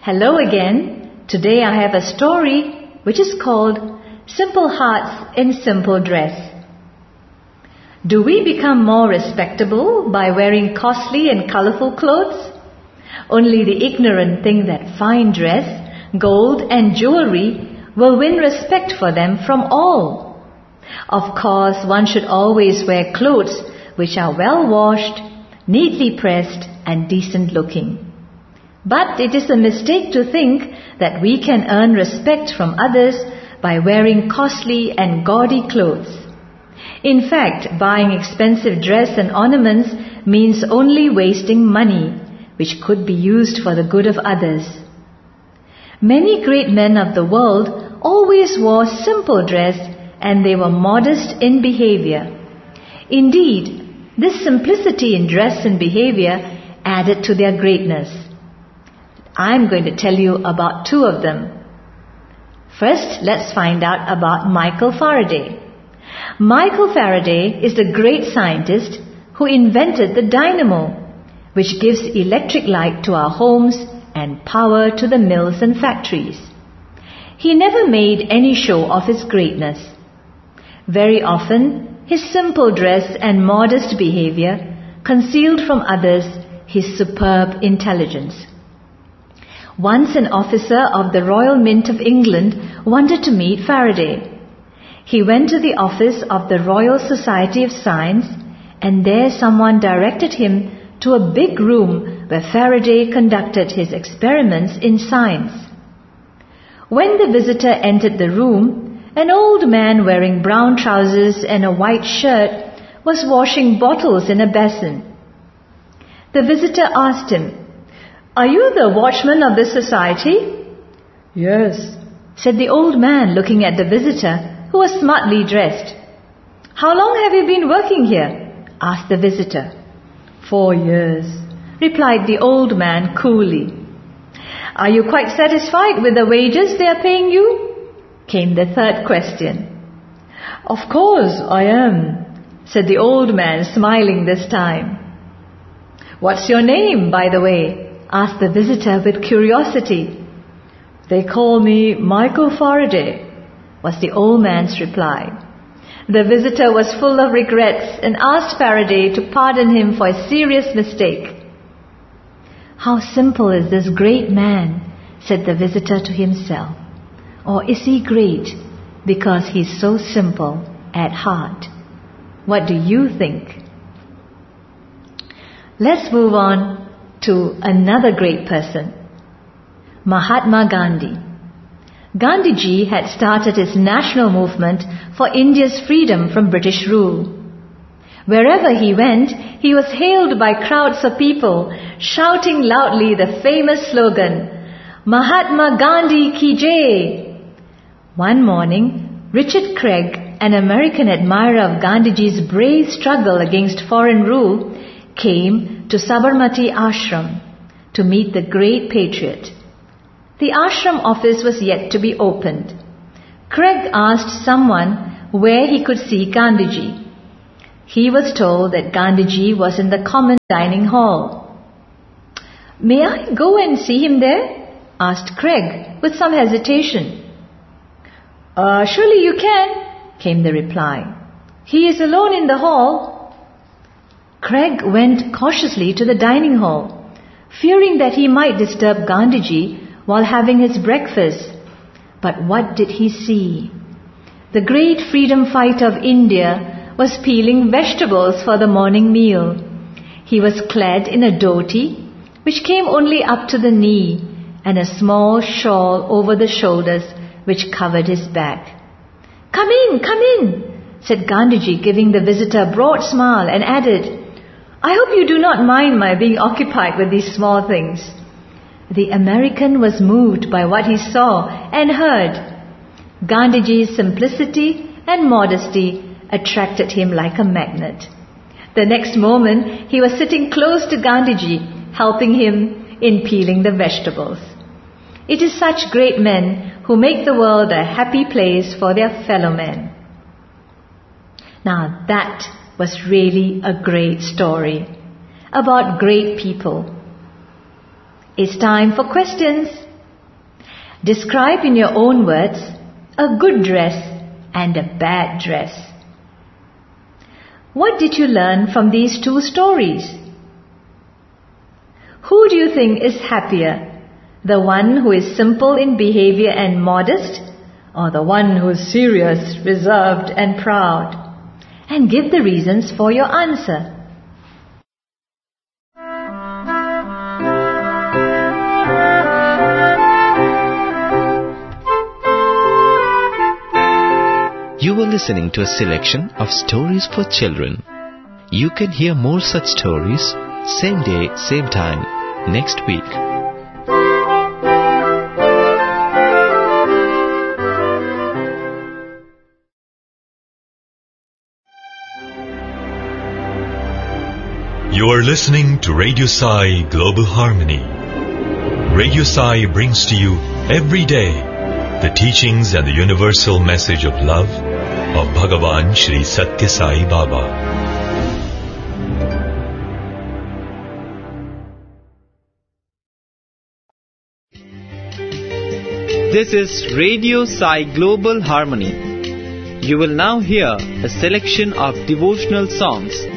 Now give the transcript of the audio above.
Hello again. Today I have a story which is called Simple Hearts in Simple Dress. Do we become more respectable by wearing costly and colorful clothes? Only the ignorant think that fine dress, gold and jewelry will win respect for them from all. Of course, one should always wear clothes which are well washed, neatly pressed and decent looking. But it is a mistake to think that we can earn respect from others by wearing costly and gaudy clothes. In fact, buying expensive dress and ornaments means only wasting money, which could be used for the good of others. Many great men of the world always wore simple dress and they were modest in behavior. Indeed, this simplicity in dress and behavior added to their greatness. I'm going to tell you about two of them. First, let's find out about Michael Faraday. Michael Faraday is the great scientist who invented the dynamo, which gives electric light to our homes and power to the mills and factories. He never made any show of his greatness. Very often, his simple dress and modest behavior concealed from others his superb intelligence. Once an officer of the Royal Mint of England wanted to meet Faraday. He went to the office of the Royal Society of Science, and there someone directed him to a big room where Faraday conducted his experiments in science. When the visitor entered the room, an old man wearing brown trousers and a white shirt was washing bottles in a basin. The visitor asked him, "Are you the watchman of this society?" "Yes," said the old man, looking at the visitor, who was smartly dressed. "How long have you been working here?" asked the visitor. 4 years, replied the old man coolly. "Are you quite satisfied with the wages they are paying you?" came the third question. "Of course I am," said the old man, smiling this time. "What's your name, by the way?" asked the visitor with curiosity. "They call me Michael Faraday," was the old man's reply. The visitor was full of regrets and asked Faraday to pardon him for a serious mistake. "How simple is this great man," said the visitor to himself. "Or is he great because he's so simple at heart? What do you think?" Let's move on to another great person, Mahatma Gandhi. Gandhiji had started his national movement for India's freedom from British rule. Wherever he went, he was hailed by crowds of people shouting loudly the famous slogan, "Mahatma Gandhi ki jai." One morning, Richard Craig, an American admirer of Gandhiji's brave struggle against foreign rule, came to Sabarmati Ashram to meet the great patriot. The ashram office was yet to be opened. Craig asked someone where he could see Gandhiji. He was told that Gandhiji was in the common dining hall. "May I go and see him there?" asked Craig with some hesitation. "Surely you can," came the reply. "He is alone in the hall." Craig went cautiously to the dining hall, fearing that he might disturb Gandhiji while having his breakfast. But what did he see? The great freedom fighter of India was peeling vegetables for the morning meal. He was clad in a dhoti, which came only up to the knee, and a small shawl over the shoulders, which covered his back. Come in, said Gandhiji, giving the visitor a broad smile, and added, "I hope you do not mind my being occupied with these small things." The American was moved by what he saw and heard. Gandhiji's simplicity and modesty attracted him like a magnet. The next moment, he was sitting close to Gandhiji, helping him in peeling the vegetables. It is such great men who make the world a happy place for their fellow men. Now that was really a great story about great people. It's time for questions. Describe in your own words a good dress and a bad dress. What did you learn from these two stories? Who do you think is happier? The one who is simple in behavior and modest, or the one who is serious, reserved and proud? And give the reasons for your answer. You were listening to a selection of stories for children. You can hear more such stories, same day, same time, next week. You are listening to Radio Sai Global Harmony. Radio Sai brings to you every day the teachings and the universal message of love of Bhagavan Shri Satya Sai Baba. This is Radio Sai Global Harmony. You will now hear a selection of devotional songs